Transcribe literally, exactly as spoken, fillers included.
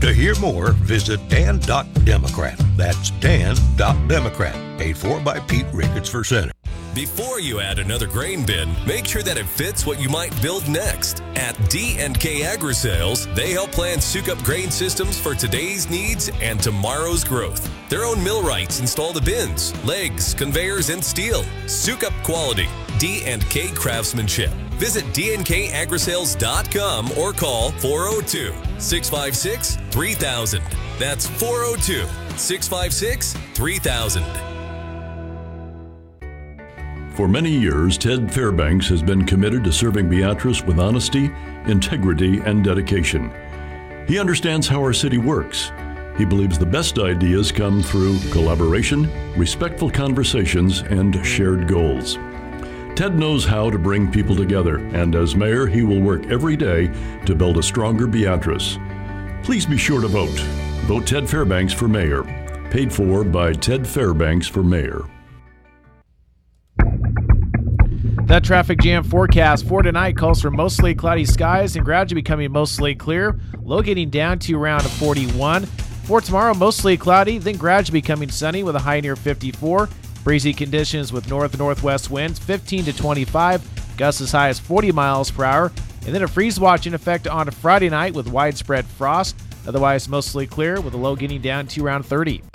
To hear more, visit dan dot democrat. That's dan dot democrat. Paid for by Pete Ricketts for Center. Before you add another grain bin, make sure that it fits what you might build next. At D and K Agri-Sales, they help plan Sukup grain systems for today's needs and tomorrow's growth. Their own millwrights install the bins, legs, conveyors, and steel. Sukup quality, D and K craftsmanship. Visit d n k agri sales dot com or call four oh two, six five six, three thousand. That's four oh two, six five six, three thousand. For many years, Ted Fairbanks has been committed to serving Beatrice with honesty, integrity, and dedication. He understands how our city works. He believes the best ideas come through collaboration, respectful conversations, and shared goals. Ted knows how to bring people together, and as mayor, he will work every day to build a stronger Beatrice. Please be sure to vote. Vote Ted Fairbanks for mayor. Paid for by Ted Fairbanks for mayor. That traffic jam forecast for tonight calls for mostly cloudy skies and gradually becoming mostly clear, low getting down to around forty-one. For tomorrow, mostly cloudy, then gradually becoming sunny with a high near fifty-four. Breezy conditions with north and northwest winds fifteen to twenty-five, gusts as high as forty miles per hour, and then a freeze watch in effect on Friday night with widespread frost. Otherwise, mostly clear with a low getting down to around thirty.